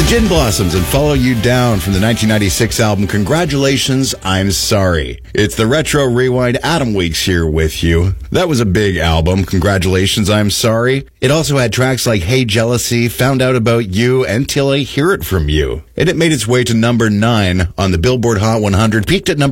Gin Blossoms and Follow You Down from the 1996 album Congratulations, I'm Sorry. It's the Retro Rewind. Adam Weeks here with you. That was a big album, Congratulations, I'm Sorry. It also had tracks like Hey Jealousy, Found Out About You, and Till I Hear It From You. And it made its way to number 9 on the Billboard Hot 100, peaked at number